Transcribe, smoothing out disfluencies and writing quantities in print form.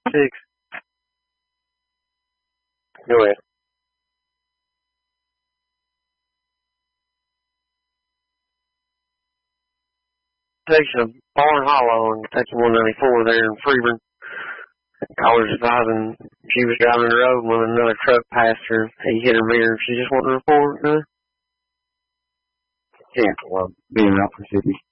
6. Go ahead. Takes a Barn Hollow and takes 194 there in Freeburg. Caller's advising she was driving the road when another truck passed her. He hit her mirror. She just wanted to report. Yeah, well, being out for city.